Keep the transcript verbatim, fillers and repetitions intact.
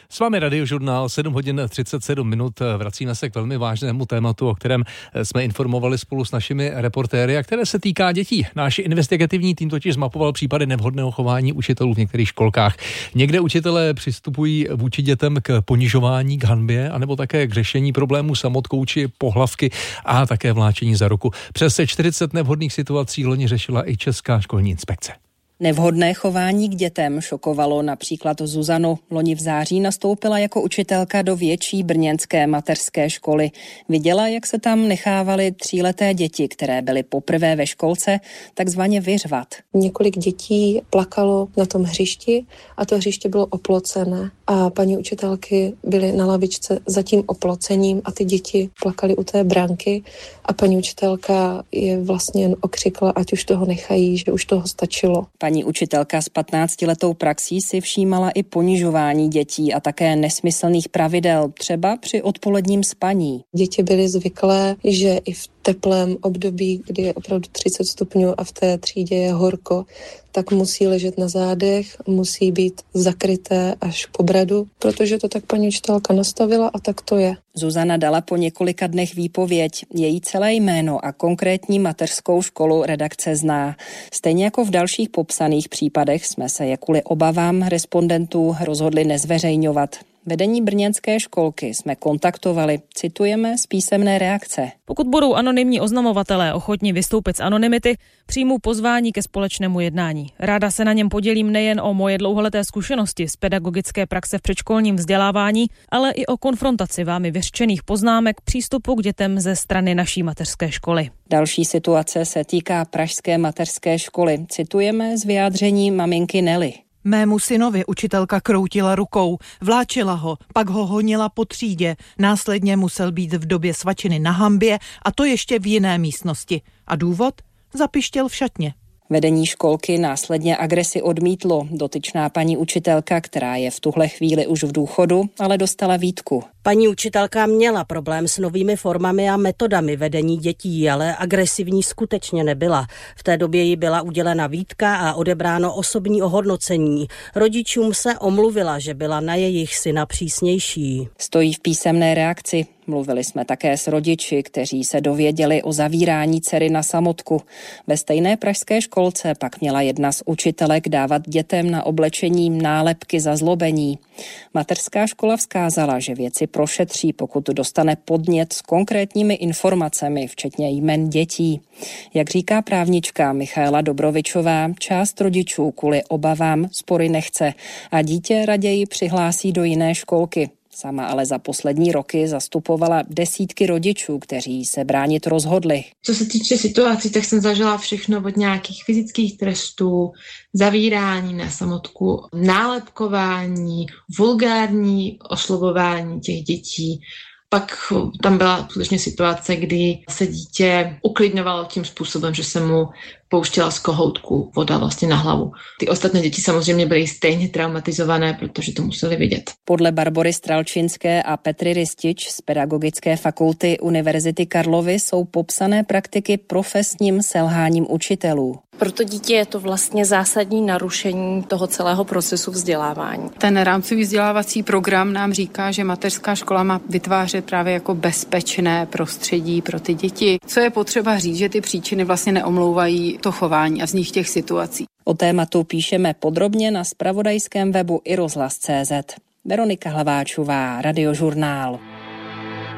S vámi Radiožurnál, sedm hodin třicet sedm minut. Vracíme se k velmi vážnému tématu, o kterém jsme informovali spolu s našimi reportéry, a které se týká dětí. Náš investigativní tým totiž zmapoval případy nevhodného chování učitelů v některých školkách. Někde učitelé přistupují vůči dětem k ponižování, k hanbě, anebo také k řešení problémů samotkou či pohlavky a také vláčení za ruku. Přes čtyřicet nevhodných situací loni řešila i Česká školní inspekce. Nevhodné chování k dětem šokovalo například Zuzanu. Loni v září nastoupila jako učitelka do větší brněnské mateřské školy. Viděla, jak se tam nechávaly tříleté děti, které byly poprvé ve školce, takzvaně vyřvat. Několik dětí plakalo na tom hřišti a to hřiště bylo oplocené. A paní učitelky byly na lavičce za tím oplocením a ty děti plakaly u té branky a paní učitelka je vlastně jen okřikla, ať už toho nechají, že už toho stačilo. Paní učitelka s patnáctiletou praxí si všímala i ponižování dětí a také nesmyslných pravidel, třeba při odpoledním spaní. Děti byly zvyklé, že i v teplém období, kdy je opravdu třicet stupňů a v té třídě je horko, tak musí ležet na zádech, musí být zakryté až po bradu, protože to tak paní učitelka nastavila a tak to je. Zuzana dala po několika dnech výpověď. Její celé jméno a konkrétní mateřskou školu redakce zná. Stejně jako v dalších popsaných případech jsme se je kvůli obavám respondentů rozhodli nezveřejňovat. Vedení brněnské školky jsme kontaktovali, citujeme z písemné reakce. Pokud budou anonymní oznamovatelé ochotni vystoupit z anonymity, přijmu pozvání ke společnému jednání. Ráda se na něm podělím nejen o moje dlouholeté zkušenosti z pedagogické praxe v předškolním vzdělávání, ale i o konfrontaci vámi vyřčených poznámek přístupu k dětem ze strany naší mateřské školy. Další situace se týká pražské mateřské školy. Citujeme z vyjádření maminky Nelly. Mému synovi učitelka kroutila rukou, vláčila ho, pak ho honila po třídě, následně musel být v době svačiny na hanbě a to ještě v jiné místnosti. A důvod? Zapištěl v šatně. Vedení školky následně agresi odmítlo. Dotyčná paní učitelka, která je v tuhle chvíli už v důchodu, ale dostala výtku. Paní učitelka měla problém s novými formami a metodami vedení dětí, ale agresivní skutečně nebyla. V té době jí byla udělena výtka a odebráno osobní ohodnocení. Rodičům se omluvila, že byla na jejich syna přísnější. Stojí v písemné reakci. Mluvili jsme také s rodiči, kteří se dověděli o zavírání dcery na samotku. Ve stejné pražské školce pak měla jedna z učitelek dávat dětem na oblečení nálepky za zlobení. Mateřská škola vzkázala, že věci prošetří, pokud dostane podnět s konkrétními informacemi, včetně jmen dětí. Jak říká právnička Michaela Dobrovičová, část rodičů kvůli obavám spory nechce a dítě raději přihlásí do jiné školky. Sama ale za poslední roky zastupovala desítky rodičů, kteří se bránit rozhodli. Co se týče situací, tak jsem zažila všechno od nějakých fyzických trestů, zavírání na samotku, nálepkování, vulgární oslovování těch dětí. Pak tam byla skutečně situace, kdy se dítě uklidňovalo tím způsobem, že se mu pouštěla z kohoutku voda vlastně na hlavu. Ty ostatní děti samozřejmě byly stejně traumatizované, protože to museli vidět. Podle Barbory Stralčinské a Petry Ristič z Pedagogické fakulty Univerzity Karlovy jsou popsané praktiky profesním selháním učitelů. Pro to dítě je to vlastně zásadní narušení toho celého procesu vzdělávání. Ten rámcový vzdělávací program nám říká, že mateřská škola má vytvářet právě jako bezpečné prostředí pro ty děti. Co je potřeba říct, že ty příčiny vlastně neomlouvají to chování a vznik těch situací. O tématu píšeme podrobně na zpravodajském webu i rozhlas tečka cé zet. Veronika Hlaváčová, Radiožurnál.